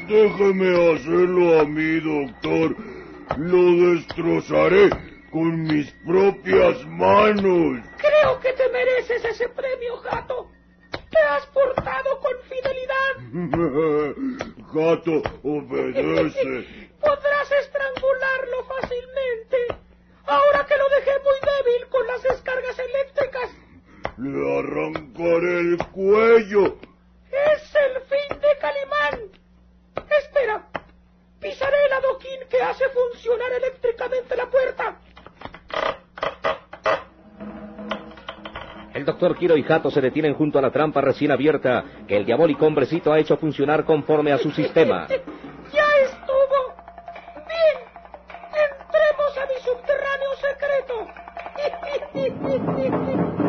Déjeme hacerlo a mí, doctor. Lo destrozaré con mis propias manos. Creo que te mereces ese premio, Gato. Te has portado con fidelidad. Gato, obedece. Podrás estrangularlo fácilmente. Ahora que lo dejé muy débil con las descargas eléctricas. Le arrancaré el cuello. Es el fin de Calimán. Espera. Pisaré el adoquín que hace funcionar eléctricamente la puerta. El doctor Quiro y Gato se detienen junto a la trampa recién abierta que el diabólico hombrecito ha hecho funcionar conforme a su sistema. ¡Ya estuvo! ¡Bien! ¡Entremos a mi subterráneo secreto!